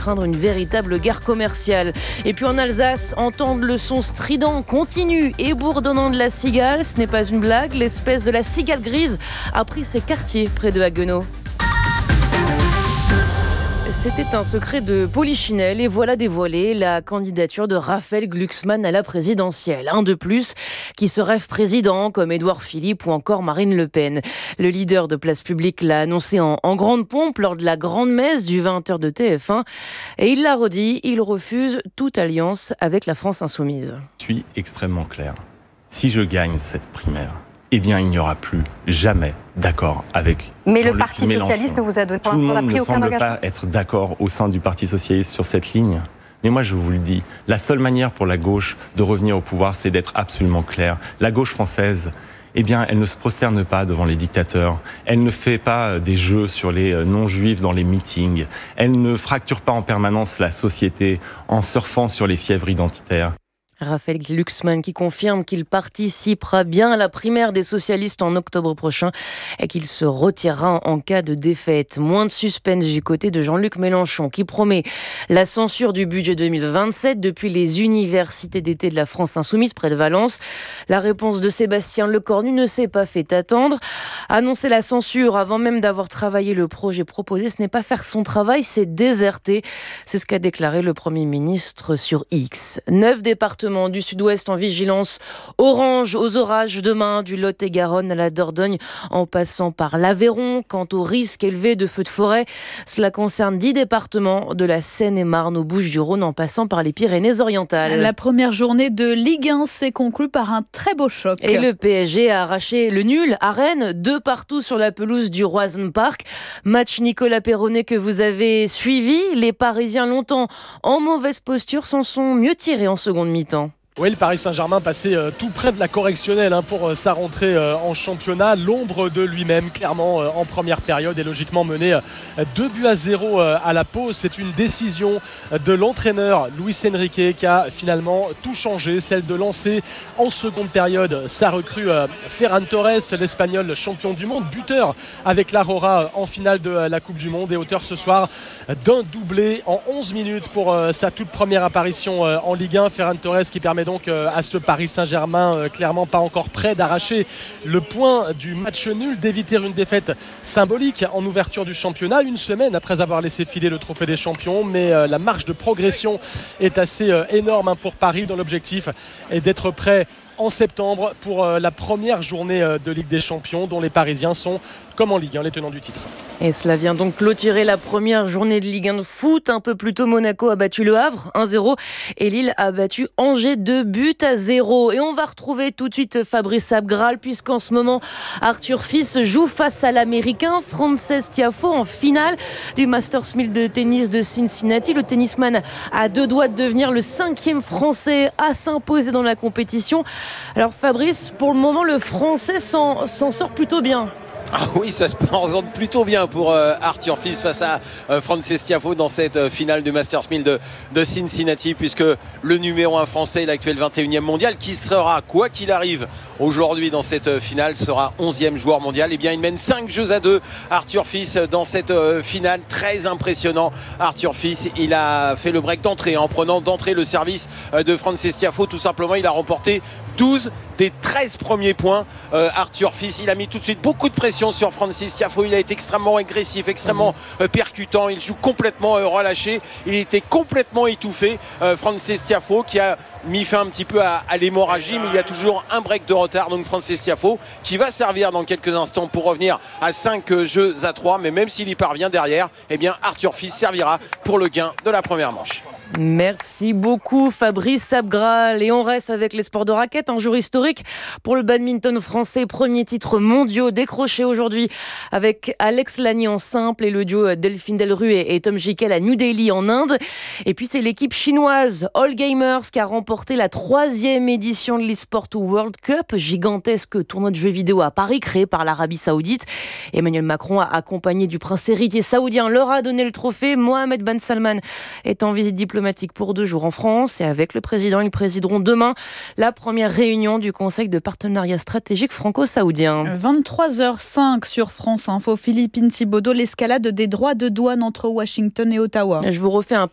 craindre une véritable guerre commerciale. Et puis en Alsace, entendre le son strident, continu et bourdonnant de la cigale, ce n'est pas une blague, l'espèce de la cigale grise a pris ses quartiers près de Haguenau. C'était un secret de Polichinelle et voilà dévoilé la candidature de Raphaël Glucksmann à la présidentielle. Un de plus qui se rêve président comme Édouard Philippe ou encore Marine Le Pen. Le leader de Place Publique l'a annoncé en grande pompe lors de la grande messe du 20h de TF1 et il l'a redit, il refuse toute alliance avec la France insoumise. Je suis extrêmement clair. Si je gagne cette primaire, eh bien, il n'y aura plus jamais d'accord avec Mais le Parti Socialiste ne vous a donné pour l'instant pris aucun engagement. Tout le monde ne semble pas être d'accord au sein du Parti Socialiste sur cette ligne. Mais moi, je vous le dis, la seule manière pour la gauche de revenir au pouvoir, c'est d'être absolument clair. La gauche française, eh bien, elle ne se prosterne pas devant les dictateurs. Elle ne fait pas des jeux sur les non-juifs dans les meetings. Elle ne fracture pas en permanence la société en surfant sur les fièvres identitaires. Raphaël Glucksmann qui confirme qu'il participera bien à la primaire des socialistes en octobre prochain et qu'il se retirera en cas de défaite. Moins de suspense du côté de Jean-Luc Mélenchon qui promet la censure du budget 2027 depuis les universités d'été de la France insoumise près de Valence. La réponse de Sébastien Lecornu ne s'est pas fait attendre. Annoncer la censure avant même d'avoir travaillé le projet proposé, ce n'est pas faire son travail, c'est déserter. C'est ce qu'a déclaré le Premier ministre sur X. 9 départements du sud-ouest en vigilance orange aux orages demain, du Lot-et-Garonne à la Dordogne en passant par l'Aveyron. Quant au risque élevé de feux de forêt, cela concerne 10 départements de la Seine-et-Marne aux Bouches-du-Rhône en passant par les Pyrénées-Orientales. La première journée de Ligue 1 s'est conclue par un très beau choc. Et le PSG a arraché le nul à Rennes, 2 partout sur la pelouse du Roison Park. Match Nicolas Perronnet que vous avez suivi. Les Parisiens longtemps en mauvaise posture s'en sont mieux tirés en seconde mi-temps. Oui, le Paris Saint-Germain passait tout près de la correctionnelle pour sa rentrée en championnat. L'ombre de lui-même, clairement, en première période, est logiquement mené 2-0 à la pause. C'est une décision de l'entraîneur Luis Enrique qui a finalement tout changé, celle de lancer en seconde période sa recrue Ferran Torres, l'Espagnol champion du monde, buteur avec l'Aurora en finale de la Coupe du Monde et auteur ce soir d'un doublé en 11 minutes pour sa toute première apparition en Ligue 1. Ferran Torres qui permet donc à ce Paris Saint-Germain clairement pas encore prêt d'arracher le point du match nul, d'éviter une défaite symbolique en ouverture du championnat, une semaine après avoir laissé filer le trophée des champions. Mais la marge de progression est assez énorme pour Paris, dont l'objectif est d'être prêt en septembre pour la première journée de Ligue des Champions, dont les Parisiens sont, comme en Ligue 1, les tenants du titre. Et cela vient donc clôturer la première journée de Ligue 1 de foot. Un peu plus tôt, Monaco a battu Le Havre 1-0 et Lille a battu Angers 2-0. Et on va retrouver tout de suite Fabrice Abgral puisqu'en ce moment, Arthur Fils joue face à l'Américain Frances Tiafoe en finale du Masters 1000 de tennis de Cincinnati. Le tennisman a 2 doigts de devenir le 5e Français à s'imposer dans la compétition. Alors Fabrice, pour le moment, le Français s'en sort plutôt bien. Ah oui, ça se présente plutôt bien pour Arthur Fils face à Frances Tiafoe dans cette finale du Masters 1000 de Cincinnati, puisque le numéro 1 français, l'actuel 21e mondial, qui sera, quoi qu'il arrive aujourd'hui dans cette finale, sera 11e joueur mondial. Eh bien, il mène 5-2 Arthur Fils dans cette finale. Très impressionnant. Arthur Fils, il a fait le break d'entrée en prenant d'entrée le service de Frances Tiafoe. Tout simplement, il a remporté 12 des 13 premiers points. Arthur Fils, il a mis tout de suite beaucoup de pression sur Frances Tiafoe. Il a été extrêmement agressif, extrêmement percutant. Il joue complètement relâché. Il était complètement étouffé. Frances Tiafoe qui a mis fin un petit peu à l'hémorragie, mais il y a toujours un break de retard. Donc Frances Tiafoe qui va servir dans quelques instants pour revenir à 5-3. Mais même s'il y parvient derrière, eh bien Arthur Fils servira pour le gain de la première manche. Merci beaucoup Fabrice Abgral. Et on reste avec les sports de raquette, un jour historique pour le badminton français. Premier titre mondiaux décroché aujourd'hui avec Alex Lani en simple et le duo Delphine Delru et Tom Jikel à New Delhi en Inde. Et puis c'est l'équipe chinoise All Gamers qui a remporté la 3e édition de l'eSport World Cup, gigantesque tournoi de jeux vidéo à Paris créé par l'Arabie Saoudite. Emmanuel Macron, accompagné du prince héritier saoudien, leur a donné le trophée. Mohamed Ben Salman est en visite diplomatique pour 2 jours en France et avec le président, ils présideront demain la première réunion du Conseil de partenariat stratégique franco-saoudien. 23h05 sur France Info. Philippine Thibaudot, l'escalade des droits de douane entre Washington et Ottawa. Je vous refais un